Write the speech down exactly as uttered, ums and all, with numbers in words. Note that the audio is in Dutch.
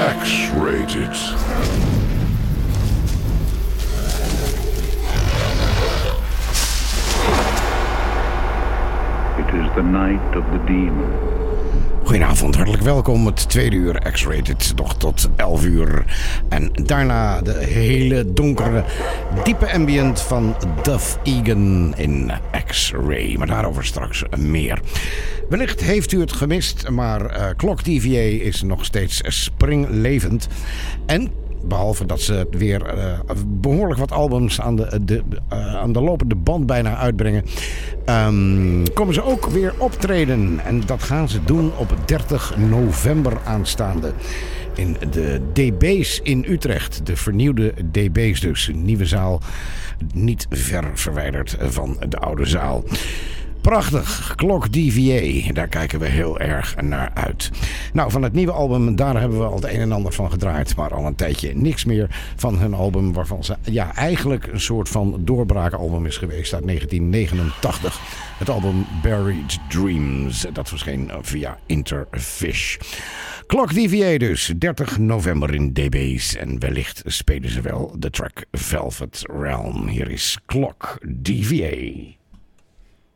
X-Rated. It is the night of the demon. Goedenavond, hartelijk welkom. Het tweede uur X-Rated, nog tot elf uur. En daarna de hele donkere, diepe ambient van Duff Egan in X-Ray. Maar daarover straks meer. Wellicht heeft u het gemist, maar uh, Clock D V A is nog steeds springlevend. En behalve dat ze weer uh, behoorlijk wat albums aan de, de, uh, aan de lopende band bijna uitbrengen, Um, komen ze ook weer optreden. En dat gaan ze doen op dertig november aanstaande. In de D B's in Utrecht. De vernieuwde D B's dus. Een nieuwe zaal. Niet ver verwijderd van de oude zaal. Prachtig, Clock D V A, daar kijken we heel erg naar uit. Nou, van het nieuwe album, daar hebben we al het een en ander van gedraaid. Maar al een tijdje niks meer van hun album, waarvan ze ja, eigenlijk een soort van doorbraakalbum is geweest uit negentien negenentachtig. Het album Buried Dreams, dat verscheen via Interfish. Clock D V A dus, dertig november in D B's. En wellicht spelen ze wel de track Velvet Realm. Hier is Clock D V A.